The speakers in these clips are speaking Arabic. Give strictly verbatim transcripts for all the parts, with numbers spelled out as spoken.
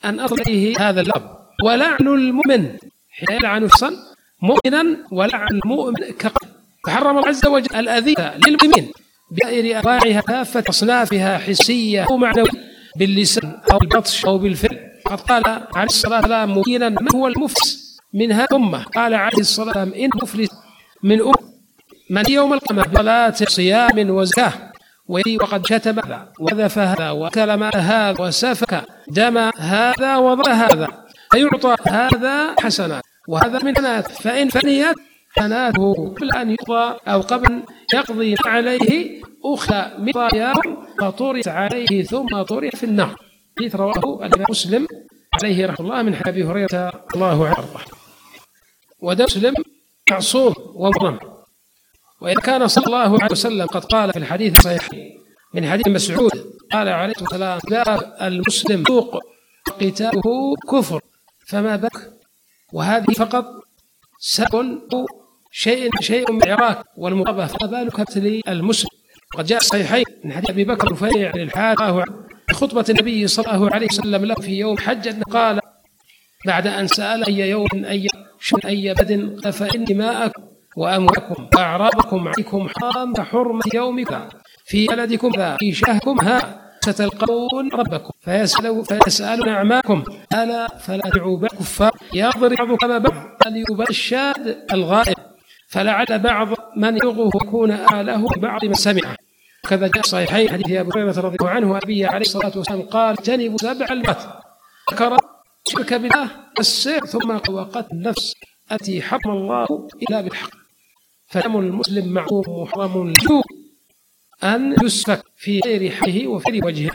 أن أصل إليه هذا اللفظ. ولعن المؤمن حين يلعن الصن مؤمنا ولعن المؤمن كقتل. فحرم الله عز وجل الأذية للمؤمنين بسائر أنواعها كافة أصنافها حسية أو معنوية باللسان أو بالبطش أو بالفعل. قد قال عليه الصلاة والسلام مبينا من هو المفلس من هذه الأمة، قال عليه الصلاة والسلام إن مفلس من أمة من يوم القيامة بصلاة صيام وزكاة وقد شتم هذا وذف هذا وكلم هذا وسفك دم هذا وضرب هذا فيعطى هذا حسنات وهذا من حسنات، فإن فنيت حسناته قبل أن يقضى أو قبل يقضي عليه أخرى من طاياهم فطرت عليه ثم طرح في النار. حديث رواه الإمام مسلم عليه رحمه الله من أبي هريرة الله عنه. ودم مسلم معصوم ومحرم. وإن كان صلى الله عليه وسلم قد قال في الحديث الصحيح من حديث مسعود قال عليه السلام لا المسلم فوق قتاله كفر فما بك. وهذه فقط سبب شيء شيء من العراق والمرابة فما بالك قتل المسلم. قد جاء الصحيحين من حديث أبي بكر رفيع عن الحارث في خطبة النبي صلى الله عليه وسلم له في يوم حج قال بعد أن سأل أي يوم أي شهر أي بد فإن دماءكم وأموالكم وأعراضكم عليكم حرام كحرمة يومكم في بلدكم في شهركم ها ستلقون ربكم فيسألوا فيسألون أعماكم ألا فلا تدعوا بالكفار يضرب بعضكم بعض فليبال الشاهد الغائب فلعل بعض من يلغه يكون آله بعض من سمعه. كذا جاء صحيحين حديث أبي هريرة رضي الله عنه أبي عليه الصلاة والسلام قال اجتنبوا سبع الموت ذكر شرك بالله السر ثم وقتل النفس التي حرم الله إلا بالحق. فدم المسلم معصوم محرم له أن يسفك في غير حقه وفي وجهه.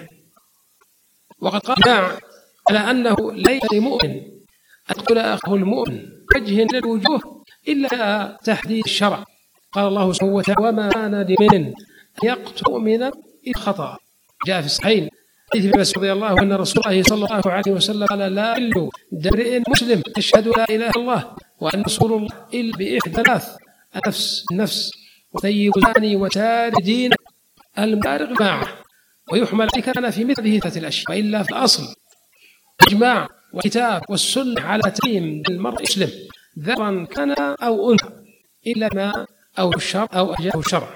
وقد قال على أنه ليس لمؤمن أن يقتل أخاه المؤمن وجه للوجوه إلا تحديد الشرع. قال الله سبحانه وتعالى وما كان لمؤمن أن يقتل مؤمنا إلا خطأ. جاء في الصحيحين حديث ابن مسعود رضي الله عنه أن رسول الله صلى الله عليه وسلم قال لا يحل دم امرئ مسلم يشهد لا إله إلا الله وأن رسول الله إلا بإحدى ثلاث النفس النفس وثيب الزاني وتارك دين المبالغ معه. ويحمل عليك أنا في مثل هذه الأشياء وإلا في الأصل إجماع وكتاب والسنة على تحريم المرء يسلم ذرا كان أو أنثى إلا ما أو الشرع أو أجاه الشرع.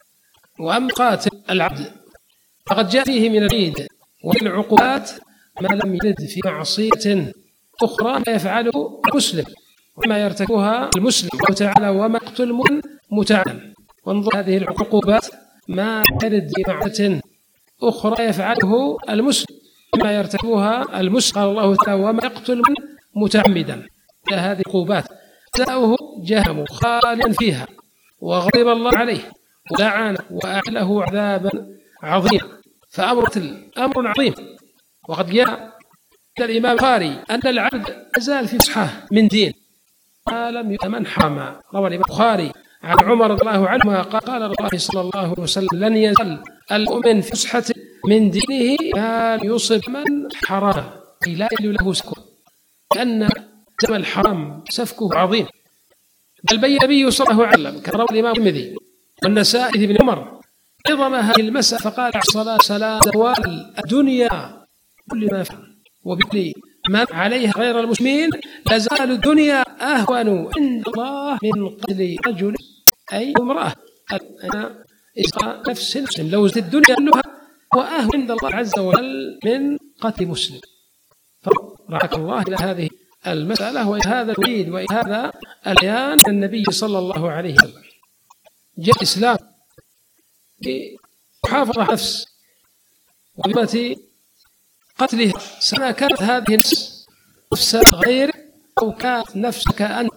وأما قاتل العبد فقد جاء فيه من العيد ومن العقوبات ما لم يرد في معصية أخرى ما يفعله المسلم وما يرتكبها المسلم وتعالى وما يقتل المؤمن متعمدا. وانظر هذه العقوبات ما يرد في معصية أخرى يفعله المسلم ما يرتكبها المسلم. قال الله تعالى وما يقتل المؤمن متعمدا. هذه العقوبات جاءه جهنم خالدا فيها وغضب الله عليه ولعنه وأعله عذابا عظيما. فأمر أمر عظيم. وقد جاء الإمام البخاري أن العبد يزال في فسحة من دين ما لم يؤمن حرما. روى الإمام البخاري عن عمر رضي الله عنه قال قال الله صلى الله عليه وسلم لن يزال المؤمن في فسحة من دينه ما يصب من حرام أي لا يحل له سكون لأن دم الحرام سفكه عظيم. بل بين النبي صلى الله عليه وسلم كما روى الإمام الترمذي والنسائي بن عمر عظم هذه المسألة فقال الصلاة سلام زوال الدنيا كل ما فعل وبكل من عليها غير المسلمين لزال الدنيا أهون عند الله من قتل رجل أي امرأة. أنا إسراء نفس المسلم لو زاد الدنيا كلها وأهون عند الله عز وجل من قتل مسلم. فرحك الله إلى هذه المسألة وهذا الوعيد وهذا البيان من النبي صلى الله عليه وسلم. جاء الإسلام بمحافظة على النفس وبمة قتلها سواء كانت هذه النفس نفس غير أو كانت نفسك أنت